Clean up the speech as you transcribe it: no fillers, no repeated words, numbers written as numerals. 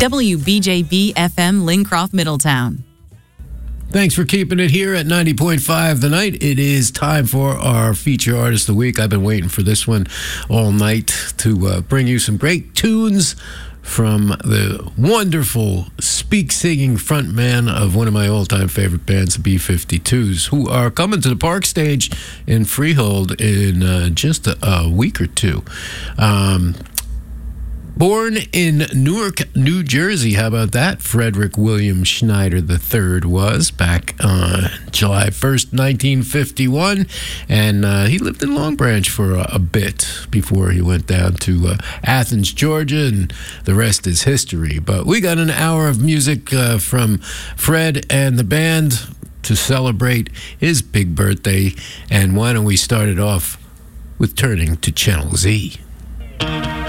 WBJB FM Lincroft, Middletown. Thanks for keeping it here at 90.5 The Night. It is time for our feature artist of the week. I've been waiting for this one all night to bring you some great tunes from the wonderful speak-singing frontman of one of my all-time favorite bands, the B-52s, who are coming to the Park Stage in Freehold in just a week or two. Born in Newark, New Jersey, how about that? Frederick William Schneider III was back on July 1st, 1951. And he lived in Long Branch for a bit before he went down to Athens, Georgia, and the rest is history. But we got an hour of music from Fred and the band to celebrate his big birthday. And why don't we start it off with turning to Channel Z?